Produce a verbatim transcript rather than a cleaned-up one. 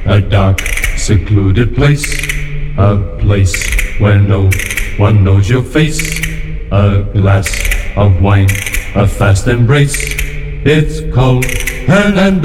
a dark, secluded place, a place where no one knows your face. A glass of wine, a fast embrace. It's called Hernando.